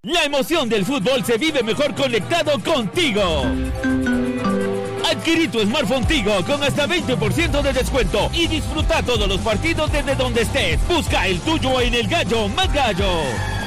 La emoción del fútbol se vive mejor conectado contigo. Adquirí tu smartphone Tigo con hasta 20% de descuento y disfruta todos los partidos desde donde estés. Busca el tuyo en El Gallo Más Gallo.